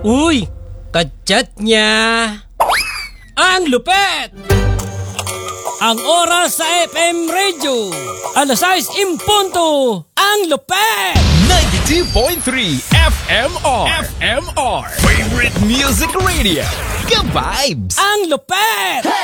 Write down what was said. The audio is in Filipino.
Uy, kachat niya. Ang lupet! Ang oras sa FM Radio. Alas 6:00. Ang lupet! 92.3 FMR. Favorite Music Radio. Ka-vibes! Ang lupet!